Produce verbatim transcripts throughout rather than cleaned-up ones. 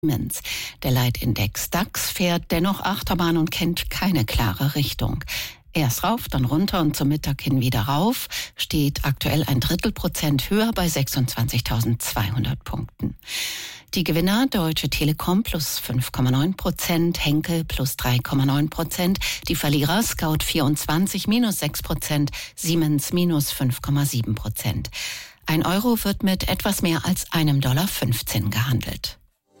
Siemens. Der Leitindex DAX fährt dennoch Achterbahn und kennt keine klare Richtung. Erst rauf, dann runter und zum Mittag hin wieder rauf, steht aktuell ein Drittel Prozent höher bei sechsundzwanzigtausendzweihundert Punkten. Die Gewinner Deutsche Telekom plus fünf Komma neun Prozent, Henkel plus drei Komma neun Prozent, die Verlierer Scout vierundzwanzig minus sechs Prozent, Siemens minus fünf Komma sieben Prozent. Ein Euro wird mit etwas mehr als einem Dollar fünfzehn gehandelt.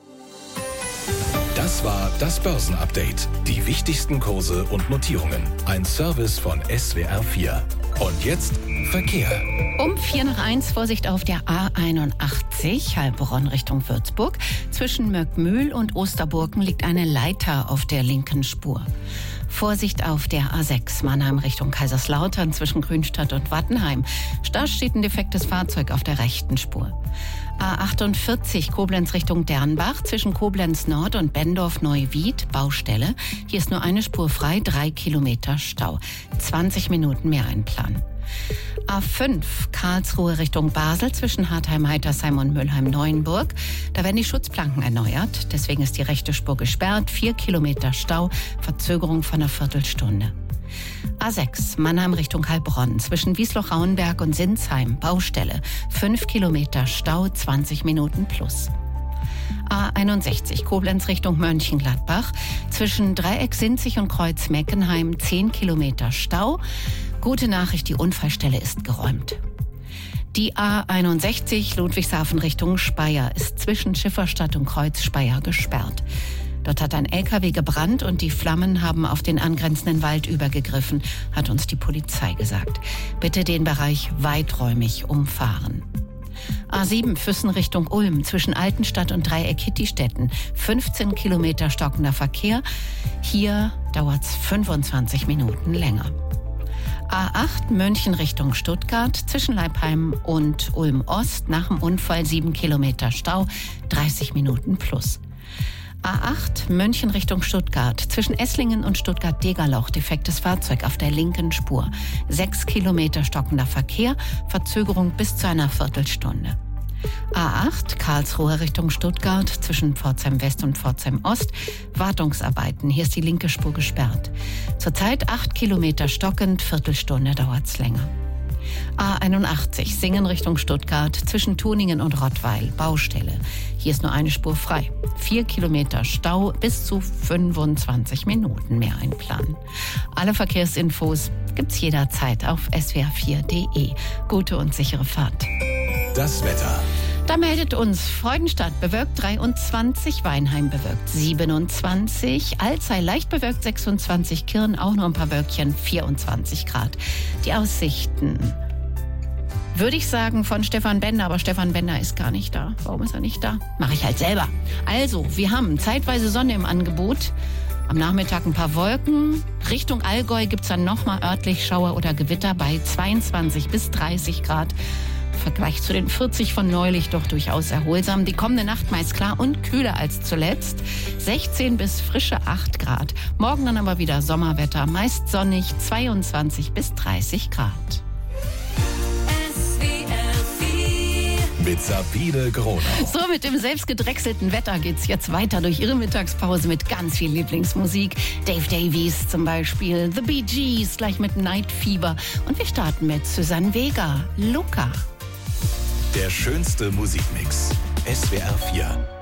Das war das Börsenupdate. Die wichtigsten Kurse und Notierungen. Ein Service von S W R vier. Und jetzt Verkehr. Um vier nach eins Vorsicht auf der A einundachtzig, Heilbronn Richtung Würzburg. Zwischen Möckmühl und Osterburken liegt eine Leiter auf der linken Spur. Vorsicht auf der A sechs, Mannheim Richtung Kaiserslautern zwischen Grünstadt und Wattenheim. Da steht ein defektes Fahrzeug auf der rechten Spur. A achtundvierzig, Koblenz Richtung Dernbach zwischen Koblenz Nord und Bendorf-Neuwied, Baustelle. Hier ist nur eine Spur frei, drei Kilometer Stau. zwanzig Minuten mehr einplanen. A fünf, Karlsruhe Richtung Basel zwischen Hartheim-Heitersheim und Mülheim-Neuenburg. Da werden die Schutzplanken erneuert. Deswegen ist die rechte Spur gesperrt. Vier Kilometer Stau, Verzögerung von einer Viertelstunde. A sechs, Mannheim Richtung Heilbronn zwischen Wiesloch-Rauenberg und Sinsheim, Baustelle. Fünf Kilometer Stau, zwanzig Minuten plus. A einundsechzig, Koblenz Richtung Mönchengladbach zwischen Dreieck-Sinzig und Kreuz-Meckenheim, zehn Kilometer Stau. Gute Nachricht, die Unfallstelle ist geräumt. Die A einundsechzig, Ludwigshafen Richtung Speyer, ist zwischen Schifferstadt und Kreuz-Speyer gesperrt. Dort hat ein L K W gebrannt und die Flammen haben auf den angrenzenden Wald übergegriffen, hat uns die Polizei gesagt. Bitte den Bereich weiträumig umfahren. A sieben, Füssen Richtung Ulm zwischen Altenstadt und Dreieck-Hittistetten. fünfzehn Kilometer stockender Verkehr. Hier dauert's fünfundzwanzig Minuten länger. A acht, München Richtung Stuttgart zwischen Leipheim und Ulm-Ost. Nach dem Unfall sieben Kilometer Stau, dreißig Minuten plus. A acht, München Richtung Stuttgart zwischen Esslingen und Stuttgart-Degerloch. Defektes Fahrzeug auf der linken Spur. sechs Kilometer stockender Verkehr, Verzögerung bis zu einer Viertelstunde. A acht, Karlsruhe Richtung Stuttgart zwischen Pforzheim West und Pforzheim Ost. Wartungsarbeiten, hier ist die linke Spur gesperrt. Zurzeit acht Kilometer stockend, Viertelstunde dauert's länger. A einundachtzig, Singen Richtung Stuttgart zwischen Tuningen und Rottweil, Baustelle. Hier ist nur eine Spur frei. Vier Kilometer Stau, bis zu fünfundzwanzig Minuten mehr einplanen. Alle Verkehrsinfos gibt's jederzeit auf s w r vier punkt d e. Gute und sichere Fahrt. Das Wetter. Da meldet uns Freudenstadt bewölkt dreiundzwanzig, Weinheim bewölkt siebenundzwanzig, Alzey leicht bewölkt sechsundzwanzig, Kirn auch nur ein paar Wölkchen, vierundzwanzig Grad. Die Aussichten, würde ich sagen, von Stefan Bender, aber Stefan Bender ist gar nicht da. Warum ist er nicht da? Mache ich halt selber. Also, wir haben zeitweise Sonne im Angebot. Am Nachmittag ein paar Wolken. Richtung Allgäu gibt's dann nochmal örtlich Schauer oder Gewitter bei zweiundzwanzig bis dreißig Grad. Im Vergleich zu den vierzig von neulich doch durchaus erholsam. Die kommende Nacht meist klar und kühler als zuletzt. sechzehn bis frische acht Grad. Morgen dann aber wieder Sommerwetter, meist sonnig, zweiundzwanzig bis dreißig Grad. Mit Sabine Gronau. So, mit dem selbstgedrechselten Wetter geht's jetzt weiter durch Ihre Mittagspause mit ganz viel Lieblingsmusik. Dave Davies zum Beispiel, The Bee Gees, gleich mit Night Fever. Und wir starten mit Suzanne Vega, Luca. Der schönste Musikmix. S W R vier.